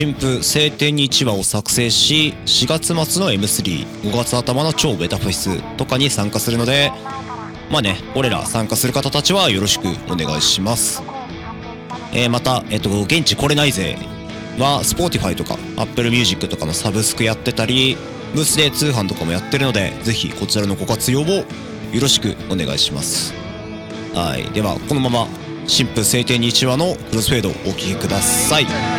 新婦晴天に1話を作成し、4月末の M3、5月頭の超ベタフェスとかに参加するので、まあね、俺ら参加する方たちはよろしくお願いします。また、現地来れないぜは Spotify とか Apple Music とかのサブスクやってたり、ブースで通販とかもやってるので、ぜひこちらのご活用をよろしくお願いします。はい。では、このまま新婦晴天に1話のクロスフェードをお聴きください。